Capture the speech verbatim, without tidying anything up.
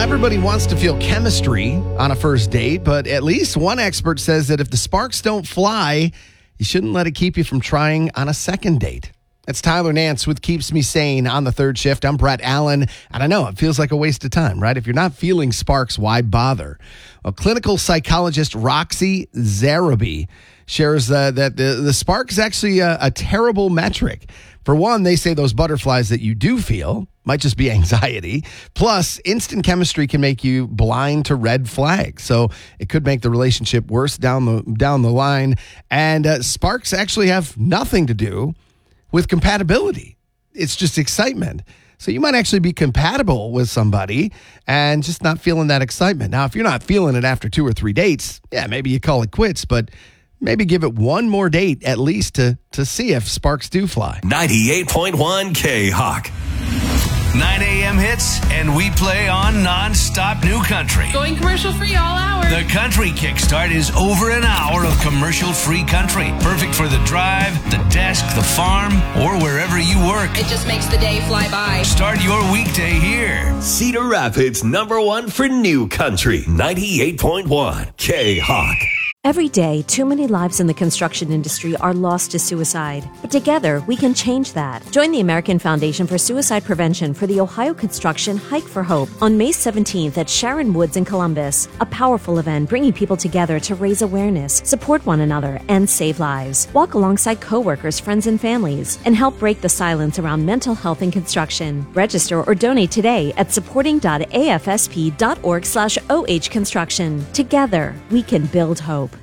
everybody wants to feel chemistry on a first date, but at least one expert says that if the sparks don't fly, you shouldn't let it keep you from trying on a second date. That's Tyler Nance with Keeps Me Sane on the third shift. I'm Brett Allen, and I know it feels like a waste of time, right? If you're not feeling sparks, why bother? Well, clinical psychologist Roxy Zaraby shares uh, that the, the spark is actually a, a terrible metric. For one, they say those butterflies that you do feel might just be anxiety. Plus, instant chemistry can make you blind to red flags. So it could make the relationship worse down the down the line. And uh, sparks actually have nothing to do with compatibility. It's just excitement. So you might actually be compatible with somebody and just not feeling that excitement. Now, if you're not feeling it after two or three dates, yeah, maybe you call it quits, but maybe give it one more date at least to, to see if sparks do fly. ninety-eight point one K-Hawk. nine a.m. hits, and we play on non-stop new country. Going commercial-free all hour. The Country Kickstart is over an hour of commercial-free country. Perfect for the drive, the desk, the farm, or wherever you work. It just makes the day fly by. Start your weekday here. Cedar Rapids, number one for new country. ninety-eight point one K-Hawk. Every day, too many lives in the construction industry are lost to suicide. But together, we can change that. Join the American Foundation for Suicide Prevention for the Ohio Construction Hike for Hope on May seventeenth at Sharon Woods in Columbus. A powerful event bringing people together to raise awareness, support one another, and save lives. Walk alongside coworkers, friends, and families, and help break the silence around mental health in construction. Register or donate today at supporting.afsp.org slash OH construction. Together, we can build hope.